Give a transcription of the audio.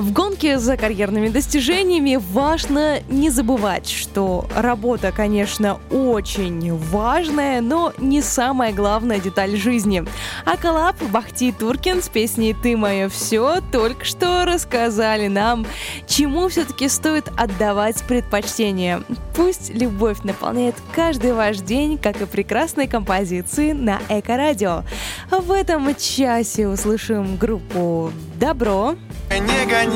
В гонке за карьерными достижениями важно не забывать, что работа, конечно, очень важная, но не самая главная деталь жизни. А коллаб Бахти Туркин с песней «Ты мое все» только что рассказали нам, чему все-таки стоит отдавать предпочтение. Пусть любовь наполняет каждый ваш день, как и прекрасные композиции на Эко-радио. В этом часе услышим группу «Добро».